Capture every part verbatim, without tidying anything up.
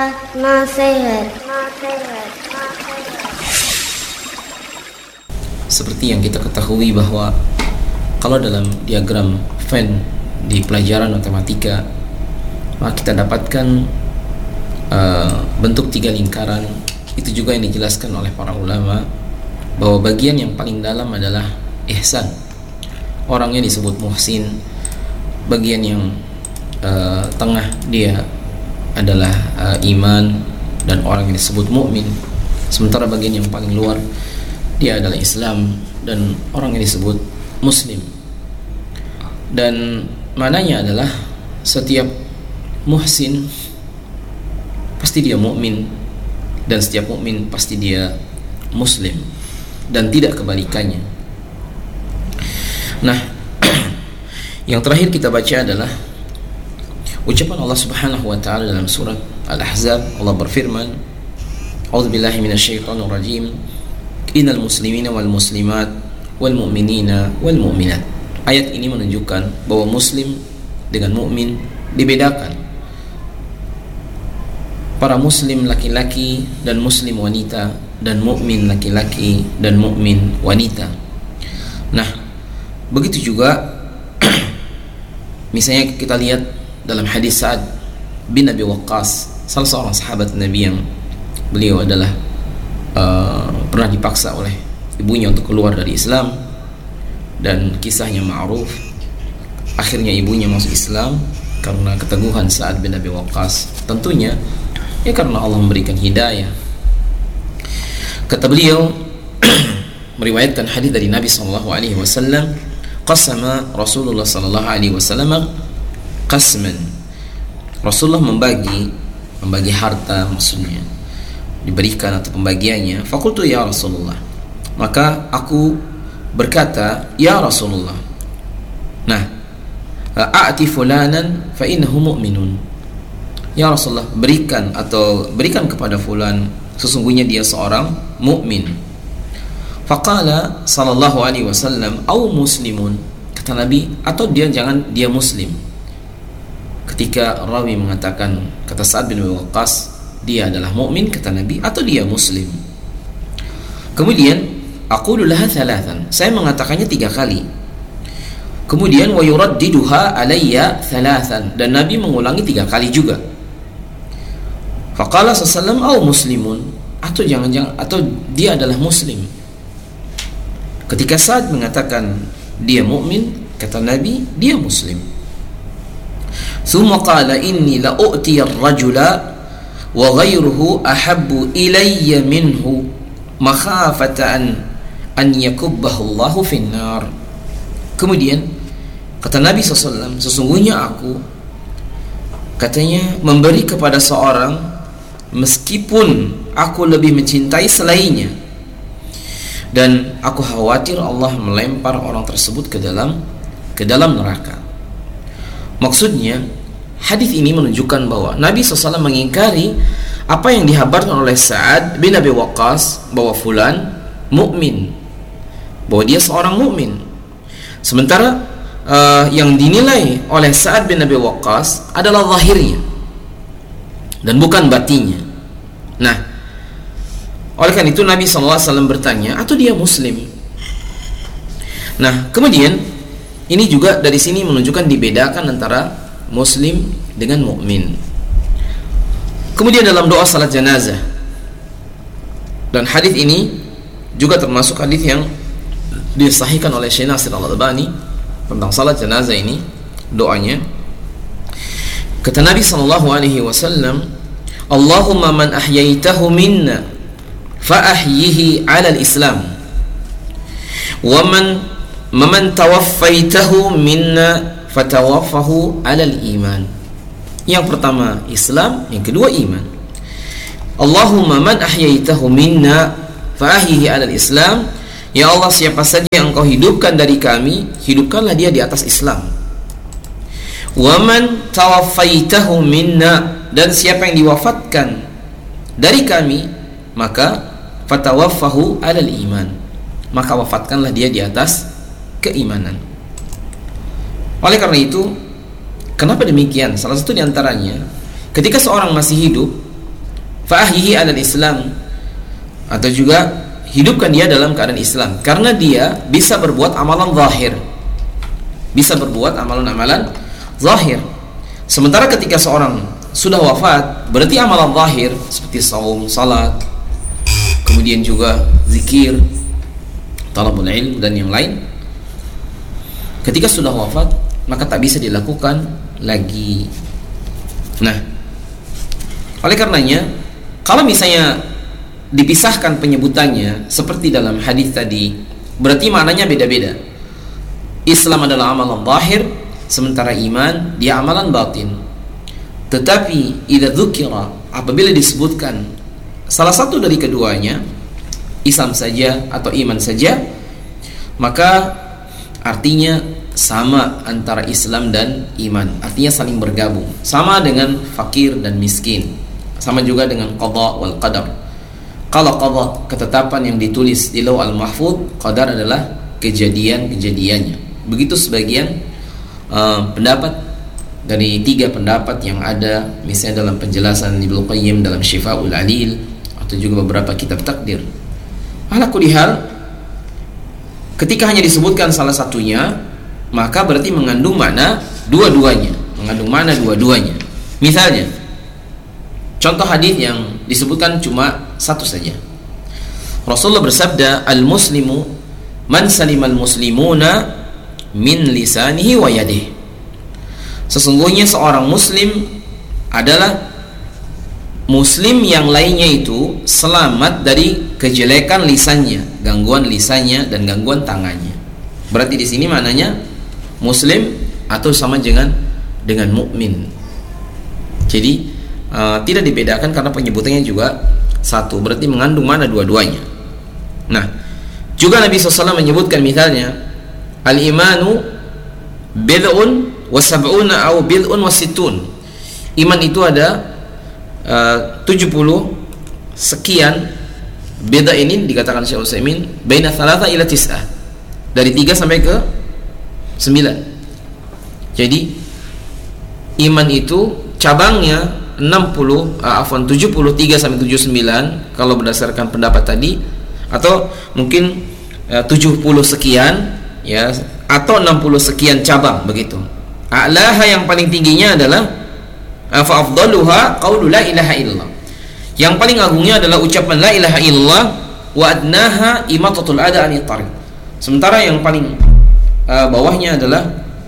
nasihat. Seperti yang kita ketahui bahwa kalau dalam diagram Venn di pelajaran matematika, maka kita dapatkan uh, bentuk tiga lingkaran. Itu juga yang dijelaskan oleh para ulama bahwa bagian yang paling dalam adalah ihsan, orangnya disebut muhsin. Bagian yang uh, tengah dia adalah uh, iman, dan orang yang disebut mukmin. Sementara bagian yang paling luar dia adalah Islam, dan orang yang disebut Muslim. Dan maknanya adalah setiap muhsin pasti dia mukmin, dan setiap mukmin pasti dia Muslim, dan tidak kebalikannya. Nah, yang terakhir kita baca adalah ucapan Allah Subhanahu wa taala dalam surat Al-Ahzab. Allah berfirman, "A'udzubillahi minasyaitonir rajim. Innal muslimina wal muslimat wal mu'minina wal mu'minat." Ayat ini menunjukkan bahwa muslim dengan mukmin dibedakan. Para muslim laki-laki dan muslim wanita, dan mukmin laki-laki dan mukmin wanita. Nah, begitu juga misalnya kita lihat dalam hadis Sa'ad bin Abi Waqqas, salah seorang sahabat Nabi yang beliau adalah uh, pernah dipaksa oleh ibunya untuk keluar dari Islam, dan kisahnya ma'ruf. Akhirnya ibunya masuk Islam karena keteguhan Sa'ad bin Abi Waqqas. Tentunya ya karena Allah memberikan hidayah. Kata beliau meriwayatkan hadis dari Nabi sallallahu alaihi wasallam, qasama Rasulullah sallallahu alaihi wasallam qasman. Rasulullah membagi membagi harta, maksudnya diberikan atau pembagiannya. Faqultu ya Rasulullah, maka aku berkata, ya Rasulullah, nah, a'ti fulanan fa innahu mu'minun. Ya Rasulullah, berikan atau berikan kepada fulan, sesungguhnya dia seorang mukmin. Faqala sallallahu alaihi wasallam, au muslimun. Kata Nabi, atau dia jangan dia muslim. Ketika rawi mengatakan, kata Sa'ad bin Abi Waqqas, dia adalah mukmin, kata Nabi, atau dia muslim. Kemudian aqulu laha thalathan, saya mengatakannya tiga kali. Kemudian wa yuraddiduha alayya thalathan, dan Nabi mengulangi tiga kali juga. Faqala sallallahu au muslimun, atau jangan-jangan atau dia adalah muslim. Ketika Sa'ad mengatakan dia mukmin, kata Nabi, dia muslim. Thumma qala inni la u'ti ar-rajula wa ghayruhu ahabbu ilayya minhu makhafata an an yakubbahu Allahu finnar. Kemudian kata Nabi sallallahu alaihi wasallam, sesungguhnya aku, katanya, memberi kepada seorang meskipun aku lebih mencintai selainnya, dan aku khawatir Allah melempar orang tersebut ke dalam ke dalam neraka. Maksudnya hadis ini menunjukkan bahwa Nabi sallallahu alaihi wasallam mengingkari apa yang dihabarkan oleh Sa'ad bin Abi Waqqas bahwa fulan mukmin, bahwa dia seorang mukmin. Sementara uh, yang dinilai oleh Sa'ad bin Abi Waqqas adalah zahirnya dan bukan batinnya. Nah, oleh karena itu Nabi sallallahu alaihi wasallam bertanya, atau dia muslim? Nah, kemudian ini juga dari sini menunjukkan dibedakan antara muslim dengan mukmin. Kemudian dalam doa salat jenazah, dan hadis ini juga termasuk hadis yang disahihkan oleh Syekh Nasir Al-Albani tentang salat jenazah ini, doanya. Kata Nabi sallallahu alaihi wasallam, Allahumma man ahyaitahu minna fa ahyihi 'ala al-islam, wa man man tawaffaitahu minna fatawaffahu 'ala al-iman. Yang pertama Islam, yang kedua iman. Allahumma man ahyaitahu minna fa ahyihi 'ala al-islam. Ya Allah, siapa saja yang Engkau hidupkan dari kami, hidupkanlah dia di atas Islam. Wa man tawaffaitahu minna, dan siapa yang diwafatkan dari kami, maka fatawaffahu 'alal iman, maka wafatkanlah dia di atas keimanan. Oleh karena itu, kenapa demikian? Salah satu di antaranya, ketika seorang masih hidup, fa'ahyihi 'alal Islam, atau juga hidupkan dia dalam keadaan Islam, karena dia bisa berbuat amalan zahir, bisa berbuat amalan-amalan zahir. Sementara ketika seorang sudah wafat, berarti amalan zahir seperti saum, salat, kemudian juga zikir, talabul ilm dan yang lain, ketika sudah wafat maka tak bisa dilakukan lagi. Nah, oleh karenanya kalau misalnya dipisahkan penyebutannya seperti dalam hadis tadi, berarti maknanya beda-beda. Islam adalah amalan zahir, sementara iman dia amalan batin. Tetapi idza dzukira, apabila disebutkan salah satu dari keduanya, Islam saja atau iman saja, maka artinya sama antara Islam dan iman, artinya saling bergabung. Sama dengan fakir dan miskin, sama juga dengan qada wal qadar. Kalau qada, ketetapan yang ditulis di Lauh al-Mahfuz, qadar adalah kejadian-kejadiannya. Begitu sebagian uh, pendapat dari tiga pendapat yang ada, misalnya dalam penjelasan Ibnu Qayyim dalam Syifaul Alil, atau juga beberapa kitab takdir. Ala kulli hal, ketika hanya disebutkan salah satunya, maka berarti mengandung makna dua-duanya, mengandung makna dua-duanya. Misalnya, contoh hadis yang disebutkan cuma satu saja. Rasulullah bersabda, "Al-muslimu man salimal muslimuna min lisanihi wa yadihi." Sesungguhnya seorang muslim adalah muslim yang lainnya itu selamat dari kejelekan lisannya, gangguan lisannya dan gangguan tangannya. Berarti di sini maknanya muslim atau sama dengan dengan mukmin. Jadi uh, tidak dibedakan karena penyebutannya juga satu, berarti mengandung makna dua-duanya. Nah, juga Nabi shallallahu alaihi wasallam menyebutkan misalnya, al-imanu bid'un wa sab'una au bid'un wa sittun. Iman itu ada uh, tujuh puluh sekian. Beda ini dikatakan Syekh Utsaimin baina thalatha ila tis'ah, dari tiga sampai ke sembilan. Jadi iman itu cabangnya enam puluh, uh, afwan tujuh puluh tiga sampai tujuh puluh sembilan kalau berdasarkan pendapat tadi, atau mungkin uh, tujuh puluh sekian ya, atau enam puluh sekian cabang begitu. A'laha, yang paling tingginya adalah fa afdaluha qaulu la ilaha illallah. Yang paling agungnya adalah ucapan la ilaha illallah, wa adnaha imatatul adha anit tariq. Sementara yang paling uh, bawahnya adalah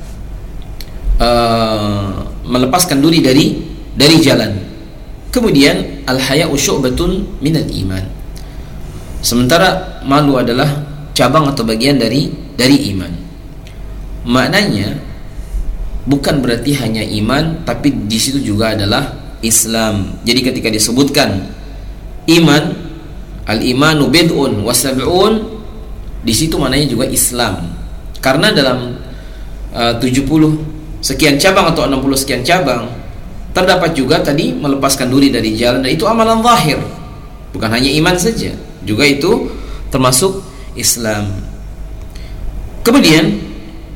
uh, melepaskan diri dari dari jalan. Kemudian al-haya'u syu'batun minal iman. Sementara malu adalah cabang atau bagian dari dari iman. Maknanya bukan berarti hanya iman, tapi di situ juga adalah Islam. Jadi ketika disebutkan iman, al-imanu bid'un wa sab'un, di situ maknanya juga Islam. Karena dalam uh, tujuh puluh sekian cabang atau enam puluh sekian cabang terdapat juga tadi melepaskan diri dari jalan, dan itu amalan zahir. Bukan hanya iman saja, juga itu termasuk Islam. Kemudian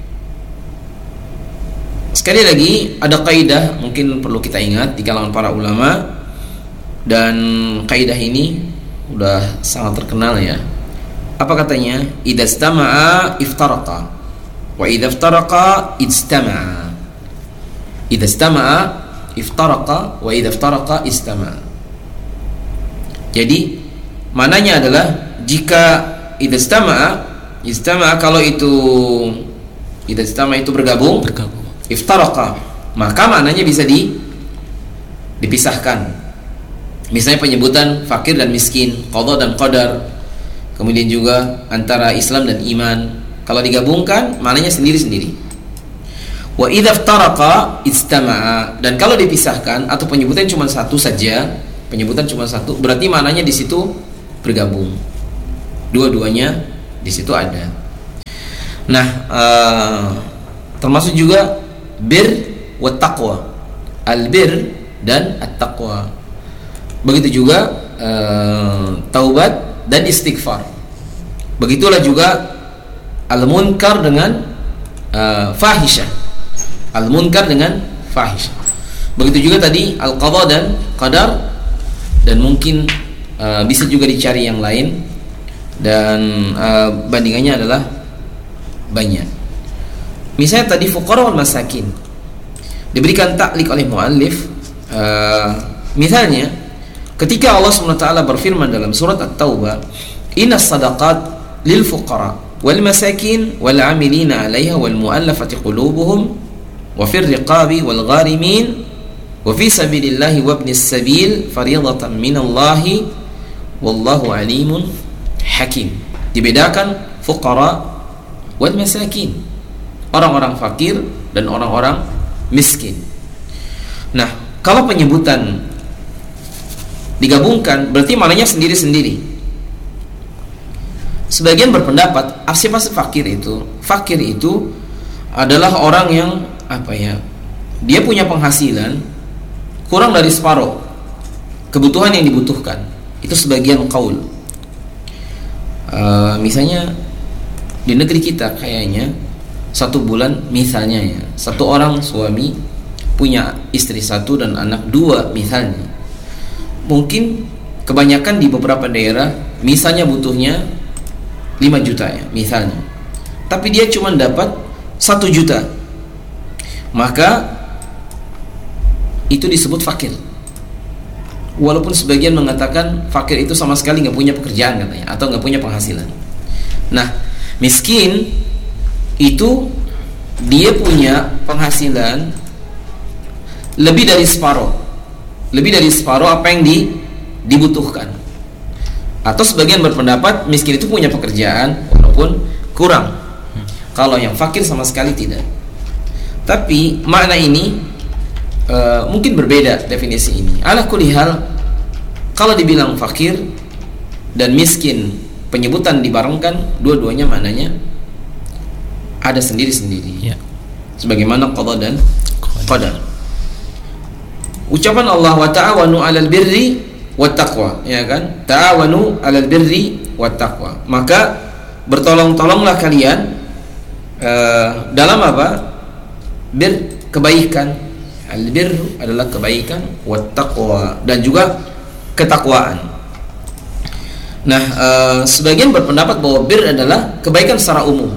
sekali lagi ada kaidah mungkin perlu kita ingat di kalangan para ulama, dan kaidah ini udah sangat terkenal ya. Apa katanya? Idza istama'a iftaraqa wa idza iftaraqa ijtama'a. Idza istama'a iftaraqa wa idza iftaraqa ijtama'a. Jadi mananya adalah jika idza istama'a, ijtama'a kalau itu idza istama'a itu bergabung, bergabung. Iftaraqa, maka maknanya bisa di dipisahkan. Misalnya penyebutan fakir dan miskin, qada dan qadar, kemudian juga antara Islam dan iman, kalau digabungkan maknanya sendiri-sendiri. Wa idza iftaraqa istama'a, dan kalau dipisahkan atau penyebutan cuma satu saja, penyebutan cuma satu, berarti maknanya di situ bergabung. Dua-duanya di situ ada. Nah, uh, termasuk juga bir wa taqwa, al-bir dan at-taqwa. Begitu juga uh, taubat dan istighfar. Begitulah juga al-munkar dengan uh, fahisyah, al-munkar dengan fahisyah. Begitu juga tadi al-qadha dan qadar, dan mungkin uh, bisa juga dicari yang lain, dan uh, bandingannya adalah banyak. Misalnya tadi fuqara wal masakin diberikan taklik oleh muallif. Uh, misalnya ketika Allah subhanahu wa taala berfirman dalam surat At-Taubah, innas sadaqat lil fuqara wal masakin wal amilina 'alaiha wal mu'allafati qulubuhum wa fir riqabi wal gharimin wa fi sabilillahi wa ibnis sabil fariidatan minallahi wallahu alimun hakim. Dibedakan fuqara wal masakin, orang-orang fakir dan orang-orang miskin. Nah, kalau penyebutan digabungkan berarti maknanya sendiri-sendiri. Sebagian berpendapat siapa fakir itu? Fakir itu adalah orang yang apa ya? Dia punya penghasilan kurang dari separuh kebutuhan yang dibutuhkan. Itu sebagian qaul. Uh, misalnya di negeri kita kayaknya satu bulan misalnya ya, satu orang suami punya istri satu dan anak dua misalnya, mungkin kebanyakan di beberapa daerah misalnya butuhnya lima juta ya misalnya, tapi dia cuma dapat satu juta, maka itu disebut fakir. Walaupun sebagian mengatakan fakir itu sama sekali nggak punya pekerjaan katanya, atau nggak punya penghasilan. Nah, miskin itu dia punya penghasilan lebih dari separuh, lebih dari separuh apa yang di, dibutuhkan. Atau sebagian berpendapat miskin itu punya pekerjaan walaupun kurang. Kalau yang fakir sama sekali tidak. Tapi makna ini e, mungkin berbeda definisi ini. Ala kulli hal, kalau dibilang fakir dan miskin penyebutan dibarengkan, dua-duanya maknanya ada sendiri-sendiri. Ya. Sebagaimana qada dan qadar. Ucapan Allah wa ta'awanu 'alal birri wat taqwa, ya kan? Ta'awanu 'alal birri wat taqwa. Maka bertolong-tolonglah kalian uh, dalam apa? Bir, kebaikan. Al-birru adalah kebaikan, wat taqwa, dan juga ketakwaan. Nah, uh, sebagian berpendapat bahwa bir adalah kebaikan secara umum.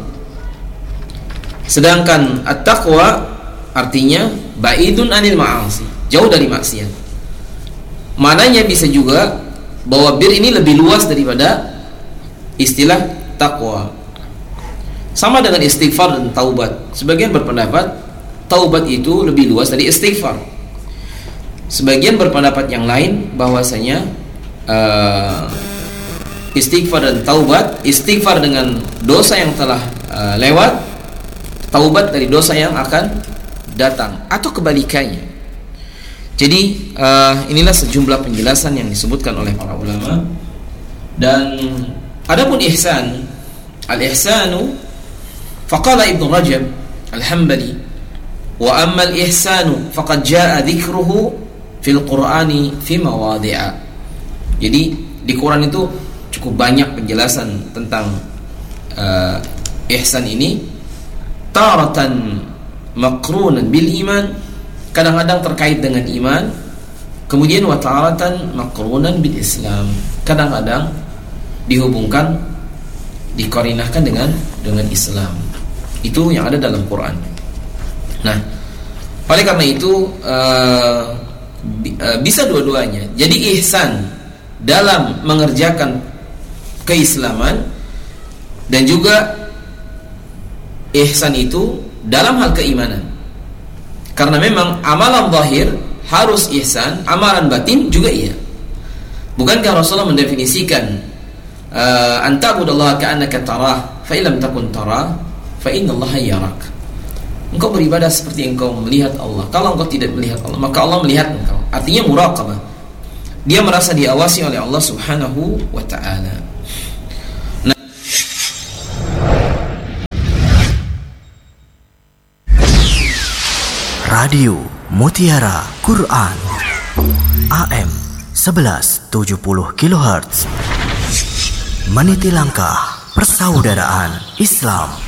Sedangkan at-taqwa artinya ba'idun anil ma'asi, jauh dari maksiat. Mananya bisa juga bahwa bir ini lebih luas daripada istilah takwa. Sama dengan istighfar dan taubat. Sebagian berpendapat taubat itu lebih luas dari istighfar. Sebagian berpendapat yang lain bahwasanya uh, istighfar dan taubat, istighfar dengan dosa yang telah uh, lewat, taubat dari dosa yang akan datang, atau kebalikannya. Jadi uh, inilah sejumlah penjelasan yang disebutkan oleh para ulama. Dan adapun ihsan, al-ihsanu faqala Ibnu Rajab al-Hambali, wa amma al-ihsanu faqad jaa dzikruhu fil Qur'ani fi mawadhi'a. Jadi di Quran itu cukup banyak penjelasan tentang uh, ihsan ini. Taratan maqrunan bil iman, kadang-kadang terkait dengan iman. Kemudian wa taratan maqrunan bil Islam, kadang-kadang dihubungkan, dikorinahkan dengan dengan Islam. Itu yang ada dalam Quran. Nah, oleh karena itu uh, bisa dua-duanya. Jadi ihsan dalam mengerjakan keislaman, dan juga ihsan itu dalam hal keimanan. Karena memang amalan zahir harus ihsan, amalan batin juga iya. Bukankah Rasulullah mendefinisikan uh, anta'budallaha ka'annaka tarah, fa illam takun tarah fa innallaha yarak. Engkau beribadah seperti engkau melihat Allah. Kalau engkau tidak melihat Allah, maka Allah melihat engkau. Artinya muraqabah. Dia merasa diawasi oleh Allah Subhanahu wa ta'ala. Nah, Radio Mutiara Quran A M sebelas tujuh puluh kilohertz, meniti langkah persaudaraan Islam.